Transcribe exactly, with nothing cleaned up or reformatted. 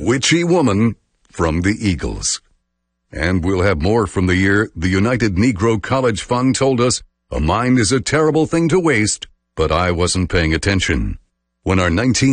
Witchy Woman from the Eagles. And we'll have more from the year the United Negro College Fund told us a mind is a terrible thing to waste, but I wasn't paying attention. When our nineteen